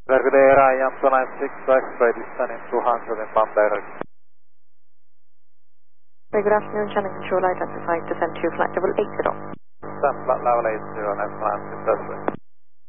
Belvedere, I am 296, X-ray descending 200 in Bombay. Good afternoon, Channel Control identified, descend to flight level 80. Descend flight level 80, National Answer,